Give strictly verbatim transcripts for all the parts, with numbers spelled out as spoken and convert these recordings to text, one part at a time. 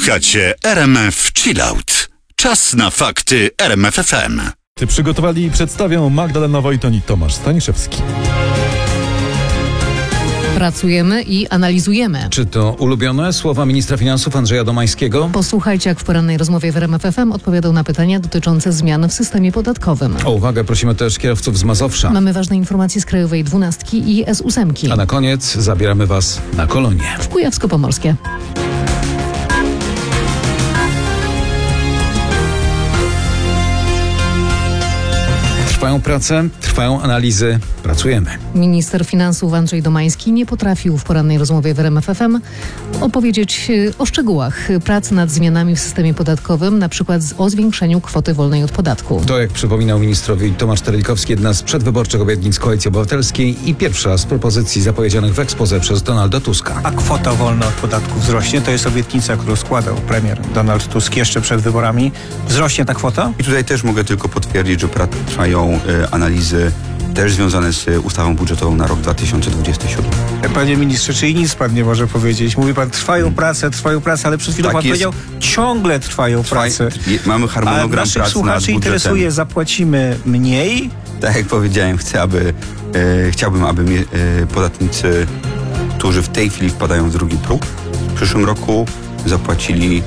Słuchacie R M F Chillout. Czas na fakty R M F F M. Przygotowali i przedstawią Magdalena Wojton i Tomasz Staniszewski. Pracujemy i analizujemy. Czy to ulubione słowa ministra finansów Andrzeja Domańskiego? Posłuchajcie, jak w porannej rozmowie w R M F F M odpowiadał na pytania dotyczące zmian w systemie podatkowym. O uwagę prosimy też kierowców z Mazowsza. Mamy ważne informacje z Krajowej Dwunastki i S osiem. A na koniec zabieramy Was na kolonie. W Kujawsko-Pomorskie. Trwają prace, trwają analizy, pracujemy. Minister finansów Andrzej Domański nie potrafił w porannej rozmowie w R M F F M opowiedzieć o szczegółach prac nad zmianami w systemie podatkowym, na przykład o zwiększeniu kwoty wolnej od podatku. To, jak przypominał ministrowi Tomasz Terelikowski, jedna z przedwyborczych obietnic Koalicji Obywatelskiej i pierwsza z propozycji zapowiedzianych w exposé przez Donalda Tuska. A kwota wolna od podatku wzrośnie? To jest obietnica, którą składał premier Donald Tusk jeszcze przed wyborami. Wzrośnie ta kwota? I tutaj też mogę tylko potwierdzić, że trwają y, analizy też związane z ustawą budżetową na rok dwa tysiące dwudziesty siódmy. Panie ministrze, czyli nic pan nie może powiedzieć. Mówi pan, trwają prace, trwają prace, ale przed chwilą Tak pan jest. powiedział, ciągle trwają Trwa, prace. mamy harmonogram A naszych prac nad słuchaczy budżetem. interesuje, zapłacimy mniej? Tak jak powiedziałem, chcę, aby, e, chciałbym, aby mi, e, podatnicy, którzy w tej chwili wpadają w drugi próg, w przyszłym roku zapłacili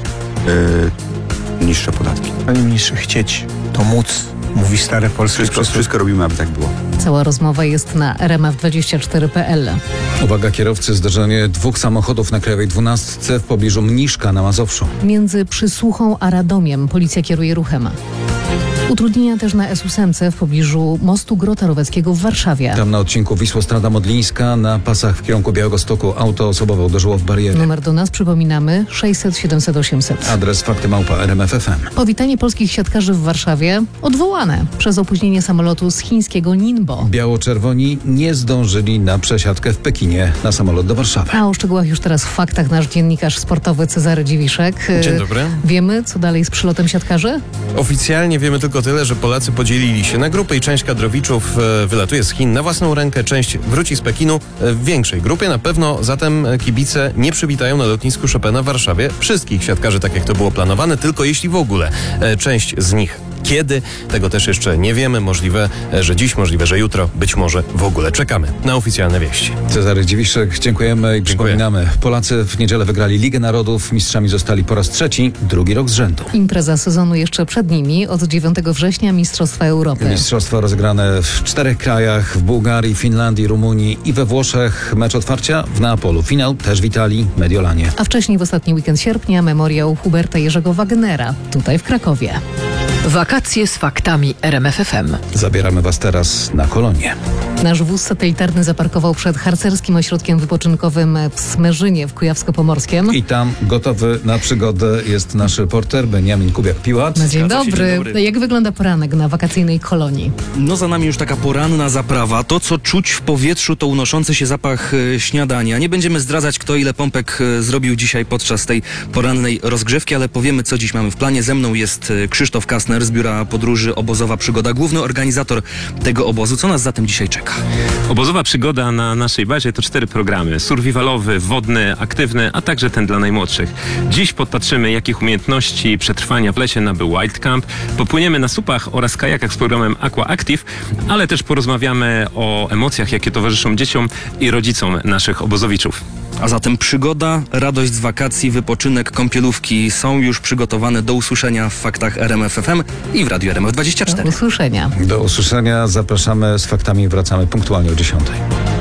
e, niższe podatki. Panie ministrze, chcieć to móc, mówi stare polskie Wszystko, przysłowie. wszystko robimy, aby tak było. Cała rozmowa jest na r m f dwadzieścia cztery kropka p l. Uwaga kierowcy, zderzenie dwóch samochodów na Krajowej Dwunastce w pobliżu Mniszka na Mazowszu. Między Przysłuchą a Radomiem policja kieruje ruchem. Utrudnienia też na S osiem w pobliżu mostu Grota Roweckiego w Warszawie. Tam na odcinku Wisłostrada-Modlińska na pasach w kierunku Białegostoku auto osobowe uderzyło w barierę. Numer do nas przypominamy sześćset siedemset osiemset. Adres fakty małpa R M F F M. Powitanie polskich siatkarzy w Warszawie odwołane przez opóźnienie samolotu z chińskiego Ningbo. Biało-czerwoni nie zdążyli na przesiadkę w Pekinie na samolot do Warszawy. A o szczegółach już teraz w faktach nasz dziennikarz sportowy Cezary Dziwiszek. Dzień dobry. Wiemy, co dalej z przylotem siatkarzy? Oficjalnie wiemy tylko tyle, że Polacy podzielili się na grupy i część kadrowiczów e, wylatuje z Chin na własną rękę, część wróci z Pekinu e, w większej grupie. Na pewno zatem kibice nie przywitają na lotnisku Chopina w Warszawie wszystkich siatkarzy, tak jak to było planowane, tylko jeśli w ogóle. E, część z nich kiedy? Tego też jeszcze nie wiemy. Możliwe, że dziś, możliwe, że jutro, być może w ogóle. Czekamy na oficjalne wieści. Cezary Dziwiszek, dziękujemy i przypominamy. Polacy w niedzielę wygrali Ligę Narodów. Mistrzami zostali po raz trzeci, drugi rok z rzędu. Impreza sezonu jeszcze przed nimi. Od dziewiątego września Mistrzostwa Europy. Mistrzostwa rozegrane w czterech krajach, w Bułgarii, Finlandii, Rumunii i we Włoszech. Mecz otwarcia w Neapolu. Finał też w Italii, Mediolanie. A wcześniej w ostatni weekend sierpnia memoriał Huberta Jerzego Wagnera, tutaj w Krakowie. Wakacje z faktami R M F F M. Zabieramy Was teraz na kolonie. Nasz wóz satelitarny zaparkował przed harcerskim ośrodkiem wypoczynkowym w Smerzynie w Kujawsko-Pomorskiem. I tam gotowy na przygodę jest nasz reporter Beniamin Kubiak-Piłat. No, dzień dobry. dzień dobry. Jak wygląda poranek na wakacyjnej kolonii? No za nami już taka poranna zaprawa. To, co czuć w powietrzu, to unoszący się zapach e, śniadania. Nie będziemy zdradzać, kto ile pompek e, zrobił dzisiaj podczas tej porannej rozgrzewki, ale powiemy, co dziś mamy w planie. Ze mną jest e, Krzysztof Kastner z Biura Podróży Obozowa Przygoda, główny organizator tego obozu. Co nas zatem dzisiaj czeka? Obozowa przygoda na naszej bazie to cztery programy. Survivalowy, wodny, aktywny, a także ten dla najmłodszych. Dziś podpatrzymy, jakich umiejętności przetrwania w lesie nabył Wild Camp. Popłyniemy na supach oraz kajakach z programem Aqua Active, ale też porozmawiamy o emocjach, jakie towarzyszą dzieciom i rodzicom naszych obozowiczów. A zatem przygoda, radość z wakacji, wypoczynek, kąpielówki są już przygotowane do usłyszenia w faktach R M F F M i w Radiu R M F dwadzieścia cztery. Do usłyszenia. Do usłyszenia. Zapraszamy z faktami. Wracamy punktualnie o dziesiątej.